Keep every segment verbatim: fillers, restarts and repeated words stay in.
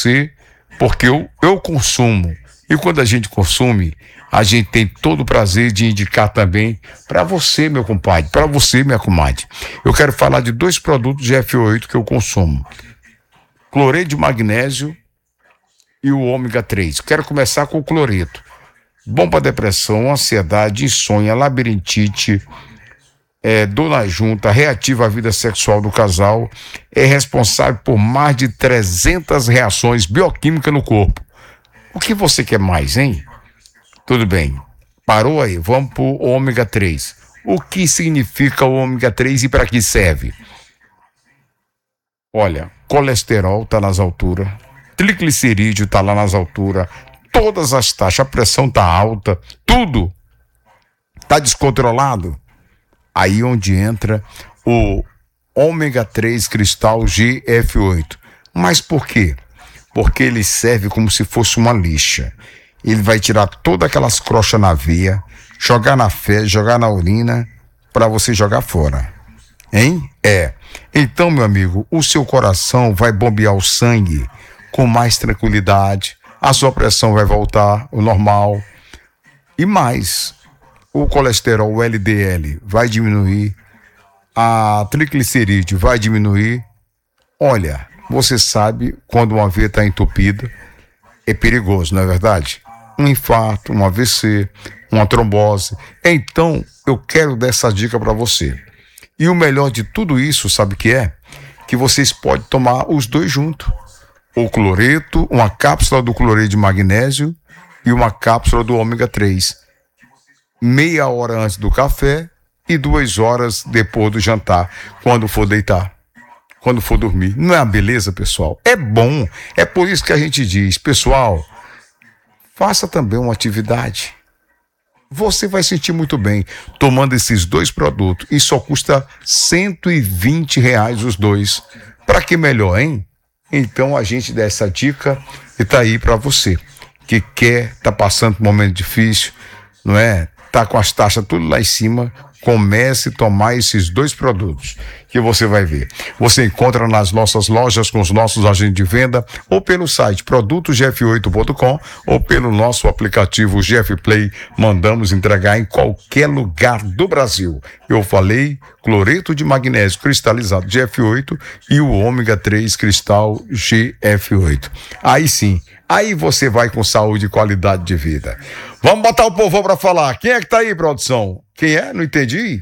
você, porque eu, eu consumo. E quando a gente consome, a gente tem todo o prazer de indicar também para você, meu compadre, para você, minha comadre. Eu quero falar de dois produtos de F oito que eu consumo: cloreto de magnésio e o ômega três. Quero começar com o cloreto. Bom para depressão, ansiedade, insônia, labirintite, é, dor na junta, reativa à vida sexual do casal, é responsável por mais de trezentas reações bioquímicas no corpo. O que você quer mais, hein? Tudo bem. Parou aí, vamos pro ômega três. O que significa o ômega três e para que serve? Olha, colesterol tá nas alturas, triglicerídeo tá lá nas alturas, todas as taxas, a pressão tá alta, tudo tá descontrolado. Aí onde entra o ômega três cristal G F oito. Mas por quê? Porque ele serve como se fosse uma lixa. Ele vai tirar todas aquelas crochas na veia, jogar na fezes, jogar na urina, para você jogar fora. Hein? É. Então, meu amigo, o seu coração vai bombear o sangue com mais tranquilidade, a sua pressão vai voltar ao normal. E mais, o colesterol, o L D L, vai diminuir, a triglicerídeo vai diminuir. Olha, você sabe quando uma veia está entupida, é perigoso, não é verdade? Um infarto, um A V C, uma trombose. Então, eu quero dar essa dica para você. E o melhor de tudo isso, sabe o que é? Que vocês podem tomar os dois juntos. O cloreto, uma cápsula do cloreto de magnésio e uma cápsula do ômega três. Meia hora antes do café e duas horas depois do jantar, quando for deitar, quando for dormir. Não é uma beleza, pessoal? É bom. É por isso que a gente diz, pessoal, faça também uma atividade. Você vai sentir muito bem tomando esses dois produtos e só custa cento e vinte reais os dois. Para que melhor, hein? Então a gente dá essa dica e tá aí para você que quer, tá passando por um momento difícil, não é? Tá com as taxas tudo lá em cima. Comece a tomar esses dois produtos que você vai ver. Você encontra nas nossas lojas com os nossos agentes de venda ou pelo site produtos g f oito ponto com ou pelo nosso aplicativo G F Play. Mandamos entregar em qualquer lugar do Brasil. Eu falei cloreto de magnésio cristalizado G F oito e o ômega três cristal G F oito. Aí sim, aí você vai com saúde e qualidade de vida. Vamos botar o povo para falar. Quem é que tá aí, produção? Quem é? Não entendi.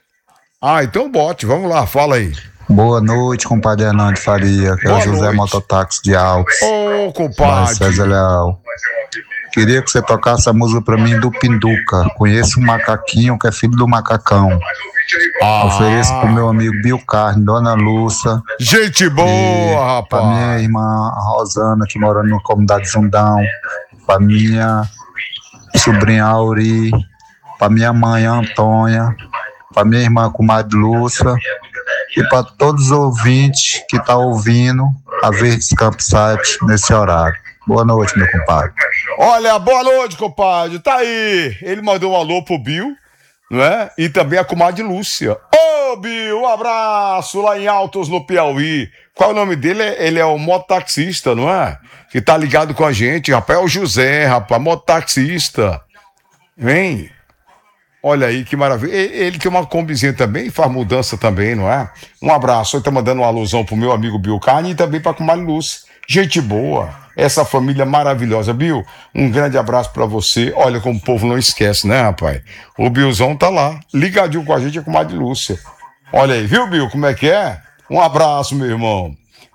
Ah, então bote. Vamos lá, fala aí. Boa noite, compadre Hernando Faria, que é o José Mototáxi de Alves. Ô, oh, compadre. César Leal. Queria que você tocasse a música pra mim do Pinduca. Conheço um macaquinho que é filho do macacão. Ah. Ofereço pro meu amigo Bill Carne, Dona Lúcia. Gente boa, rapaz. Pra minha irmã Rosana, que mora na comunidade Zundão. Pra minha sobrinha Auri. Pra minha mãe Antônia. Pra minha irmã comadre Lúcia. E para todos os ouvintes que estão tá ouvindo a Verdes Campsite nesse horário. Boa noite, meu compadre. Olha, boa noite, compadre. Tá aí. Ele mandou um alô pro Bill, não é? E também a comadre Lúcia. Ô, Bill, um abraço lá em Altos, no Piauí. Qual é o nome dele? Ele é o mototaxista, não é? Que tá ligado com a gente, rapaz. É o José, rapaz, mototaxista. Vem. Olha aí, que maravilha. Ele tem uma combizinha também, faz mudança também, não é? Um abraço. Ele tá mandando uma alusão pro meu amigo Bill Carne e também pra comadre Lúcia. Gente boa. Essa família maravilhosa. Bill, um grande abraço pra você. Olha como o povo não esquece, né, rapaz? O Billzão tá lá, ligadinho com a gente, a comadre Lúcia. Olha aí, viu, Bill, como é que é? Um abraço, meu irmão.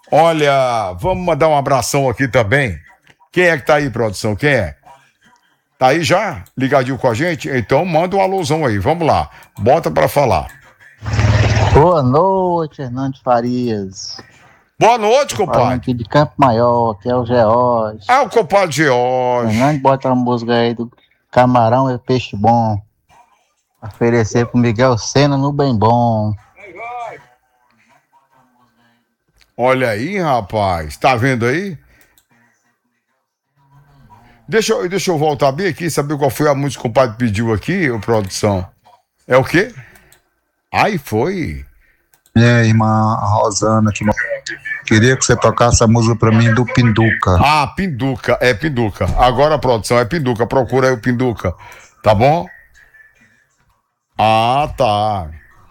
Olha, vamos mandar um abração aqui também. Quem é que tá aí, produção? Quem é? Tá aí já? Ligadinho com a gente? Então manda um alusão aí, vamos lá. Bota pra falar. Boa noite, Hernando Farias. Boa noite, compadre. Aqui de Campo Maior, que é o George. É o compadre George. Hernando, bota a música aí do Camarão é Peixe Bom. Oferecer pro Miguel Sena no Bem Bom. Olha aí, rapaz. Tá vendo aí? Deixa eu, deixa eu voltar bem aqui, saber qual foi a música que o compadre pediu aqui, ô produção. É o quê? Aí foi. Minha irmã Rosana, que queria que você tocasse a música pra mim do Pinduca. Ah, Pinduca, é Pinduca. Agora a produção é Pinduca, procura aí o Pinduca, tá bom? Ah, tá.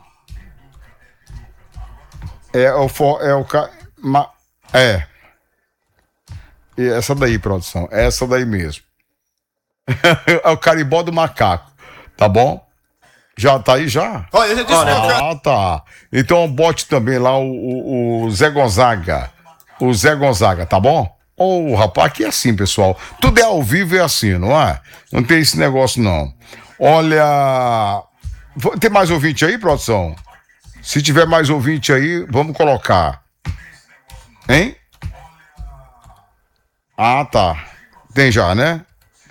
É o for, é o ca, ma, é. E essa daí, produção, essa daí mesmo. É o carimbó do macaco, tá bom? Já tá aí já? Olha, já disse. Ah, tá. Então bote também lá o, o, o Zé Gonzaga. O Zé Gonzaga, tá bom? Ô, oh, rapaz, aqui é assim, pessoal. Tudo é ao vivo, é assim, não é? Não tem esse negócio, não. Olha... Tem mais ouvinte aí, produção? Se tiver mais ouvinte aí, vamos colocar. Hein? Ah, tá. Tem já, né?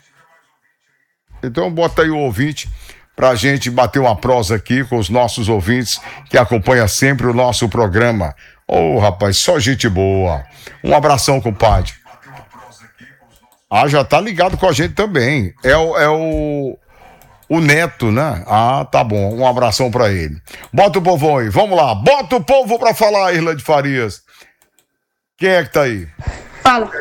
Então bota aí o ouvinte pra gente bater uma prosa aqui com os nossos ouvintes que acompanham sempre o nosso programa. Ô, oh, rapaz, só gente boa. Um abração, compadre. Ah, já tá ligado com a gente também. É o, é o, o Neto, né? Ah, tá bom. Um abração pra ele. Bota o povão aí. Vamos lá. Bota o povo pra falar, Irla de Farias. Quem é que tá aí? Fala.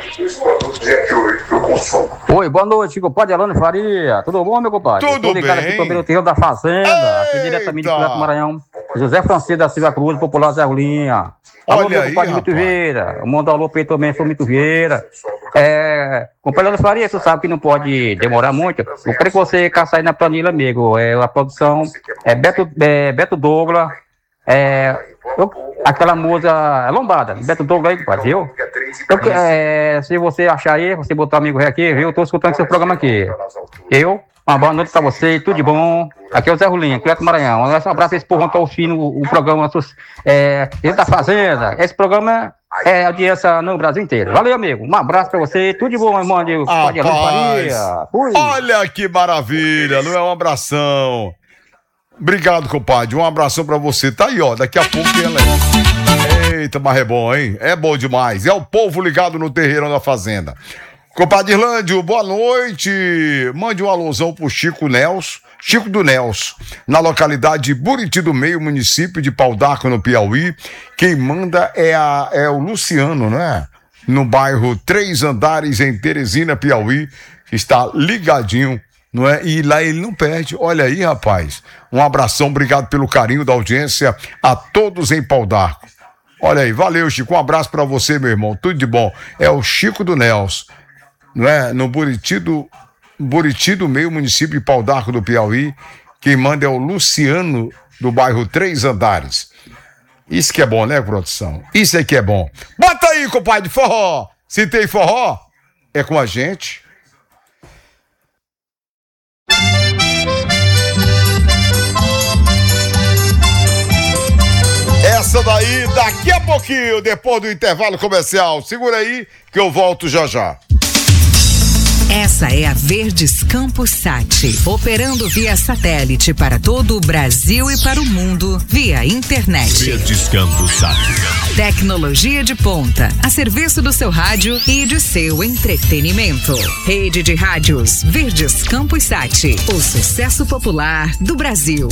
Oi, boa noite, compadre Alano Faria. Tudo bom, meu compadre? Tudo Tô ligado bem. aqui sobre o terreno da Fazenda, aqui diretamente do Campo Maranhão. José Francisco da Silva Cruz, popular Zé Rolinha. Alô, Olha meu aí, compadre Mito rapaz. Vieira. Eu mando alô pra ele também, sou Mito Vieira. É, compadre Alano Faria, tu sabe que não pode demorar muito. Eu quero que você caça aí na planilha, amigo. É, a produção é Beto, é, Beto Douglas. É, eu, aquela música é lombada, Beto Douglas aí, compadre, viu? Eu, é, se você achar aí, você botar amigo rei aqui, viu? Eu tô escutando seu programa aqui. Eu, uma boa noite pra você, tudo de bom. Aqui é o Zé Rolinha, Cleto Maranhão. Um abraço a esse povo que tá ouvindo o, o programa é, Ele da Fazenda. Esse programa é audiência no Brasil inteiro. Valeu, amigo. Um abraço pra você, tudo de bom, irmão. De, Ah, de Faria. Fui. Olha que maravilha, não é um abração. Obrigado, compadre. Um abração pra você. Tá aí, ó. Daqui a pouco ela é. Eita, mas é bom, hein? É bom demais. É o povo ligado no terreiro da Fazenda. Compadre Irlândio, boa noite. Mande um alusão pro Chico Nelson, Chico do Nelson, na localidade de Buriti do Meio, município de Pau d'Arco, no Piauí. Quem manda é, a, é o Luciano, né? No bairro Três Andares, em Teresina, Piauí. Está ligadinho, não é? E lá ele não perde. Olha aí, rapaz. Um abração, obrigado pelo carinho da audiência a todos em Pau d'Arco. Olha aí, valeu, Chico. Um abraço pra você, meu irmão. Tudo de bom. É o Chico do Nelson, não é? No Buriti do, Buriti do Meio, município de Pau d'Arco, do Piauí. Quem manda é o Luciano, do bairro Três Andares. Isso que é bom, né, produção? Isso é que é bom. Bota aí, compadre, forró. Se tem forró, é com a gente. Essa daí, daqui a pouquinho, depois do intervalo comercial. Segura aí que eu volto já já. Essa é a Verdes Campos Sat, operando via satélite para todo o Brasil e para o mundo via internet. Verdes Campos Sat. Tecnologia de ponta, a serviço do seu rádio e de seu entretenimento. Rede de rádios Verdes Campos Sat, o sucesso popular do Brasil.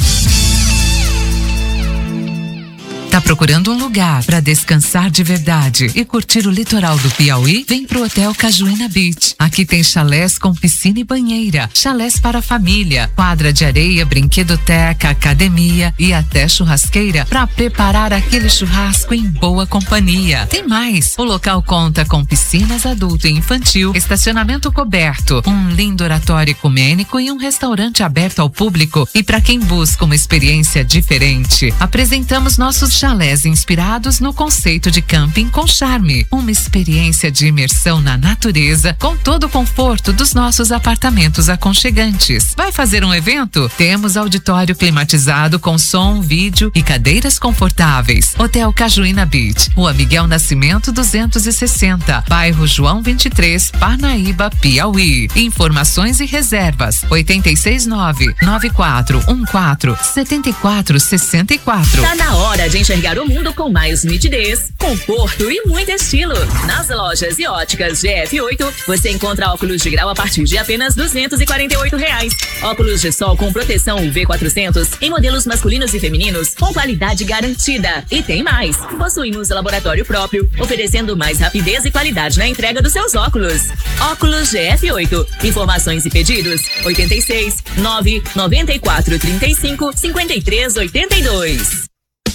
Tá procurando um lugar para descansar de verdade e curtir o litoral do Piauí? Vem pro Hotel Cajuína Beach. Aqui tem chalés com piscina e banheira, chalés para a família, quadra de areia, brinquedoteca, academia e até churrasqueira para preparar aquele churrasco em boa companhia. Tem mais! O local conta com piscinas adulto e infantil, estacionamento coberto, um lindo oratório ecumênico e um restaurante aberto ao público. E para quem busca uma experiência diferente, apresentamos nossos chalés inspirados no conceito de camping com charme. Uma experiência de imersão na natureza com todo o conforto dos nossos apartamentos aconchegantes. Vai fazer um evento? Temos auditório climatizado com som, vídeo e cadeiras confortáveis. Hotel Cajuína Beach, Rua Miguel Nascimento duzentos e sessenta, bairro João vinte e três, Parnaíba, Piauí. Informações e reservas oito seis nove, nove quatro um quatro, sete quatro seis quatro. Tá na hora de enxergar enxergar o mundo com mais nitidez, conforto e muito estilo. Nas lojas e óticas G F oito, você encontra óculos de grau a partir de apenas duzentos e quarenta e oito reais. Óculos de sol com proteção U V quatrocentos em modelos masculinos e femininos com qualidade garantida. E tem mais. Possuímos laboratório próprio, oferecendo mais rapidez e qualidade na entrega dos seus óculos. Óculos G F oito. Informações e pedidos: oitenta e seis, nove, noventa e quatro, trinta e cinco, cinquenta e três, oitenta e dois.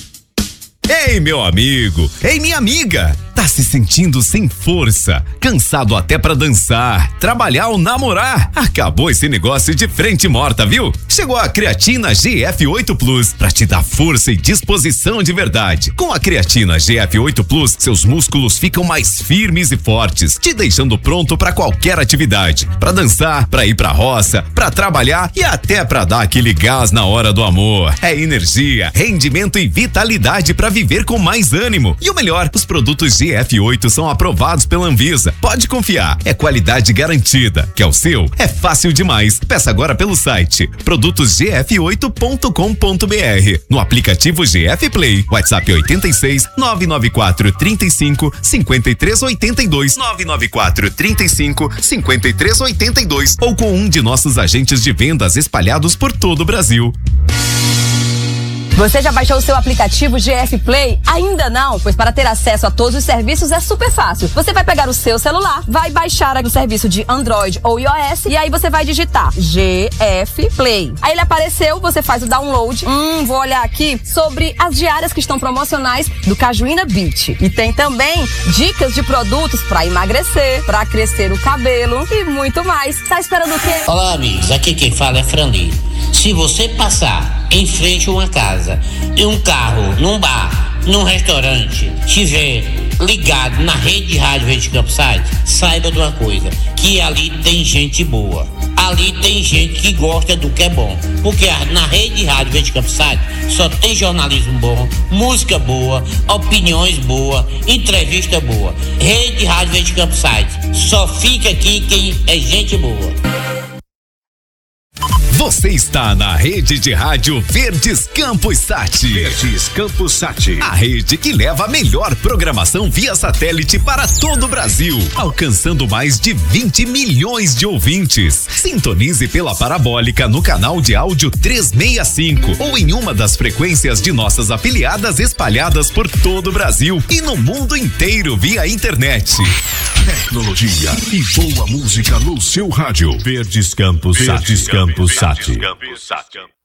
Ei, meu amigo! Ei, minha amiga! Tá se sentindo sem força, cansado até pra dançar, trabalhar ou namorar? Acabou esse negócio de frente morta, viu? Chegou a creatina G F oito Plus pra te dar força e disposição de verdade. Com a creatina G F oito Plus, seus músculos ficam mais firmes e fortes, te deixando pronto pra qualquer atividade, pra dançar, pra ir pra roça, pra trabalhar e até pra dar aquele gás na hora do amor. É energia, rendimento e vitalidade pra viver com mais ânimo. E o melhor, os produtos G F oito são aprovados pela Anvisa. Pode confiar, é qualidade garantida. Quer o seu? É fácil demais. Peça agora pelo site produtos g f oito ponto com ponto b r, no aplicativo G F Play, WhatsApp oitenta e seis, nove nove quatro, trinta e cinco, cinquenta e três, oitenta e dois, nove nove quatro, trinta e cinco, cinquenta e três, oitenta e dois, ou com um de nossos agentes de vendas espalhados por todo o Brasil. Você já baixou o seu aplicativo G F Play? Ainda não? Pois para ter acesso a todos os serviços é super fácil. Você vai pegar o seu celular, vai baixar o serviço de Android ou iOS e aí você vai digitar G F Play. Aí ele apareceu, você faz o download. Hum, vou olhar aqui sobre as diárias que estão promocionais do Cajuína Beach. E tem também dicas de produtos para emagrecer, para crescer o cabelo e muito mais. Tá esperando o quê? Olá, amigos. Aqui quem fala é Franli. Se você passar em frente a uma casa, em um carro, num bar, num restaurante, estiver ligado na rede de rádio Verde Campsite, saiba de uma coisa, que ali tem gente boa. Ali tem gente que gosta do que é bom. Porque na rede de rádio Verde Campsite só tem jornalismo bom, música boa, opiniões boas, entrevista boa. Rede de rádio Verde Campsite, só fica aqui quem é gente boa. Você está na rede de rádio Verdes Campos Sat. Verdes Campos Sat. A rede que leva a melhor programação via satélite para todo o Brasil, alcançando mais de vinte milhões de ouvintes. Sintonize pela parabólica no canal de áudio trezentos e sessenta e cinco ou em uma das frequências de nossas afiliadas espalhadas por todo o Brasil e no mundo inteiro via internet. Tecnologia e boa música no seu rádio. Verdes Campos Sat. Verdes Campos Sat.